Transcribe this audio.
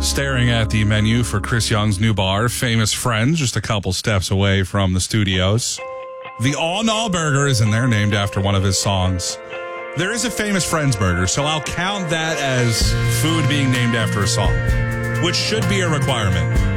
Staring at the menu for Chris Young's new bar, Famous Friends, just a couple steps away from the studios. The All Null Burger is in there, named after one of his songs. There is a Famous Friends burger, so I'll count that as food being named after a song, which should be a requirement.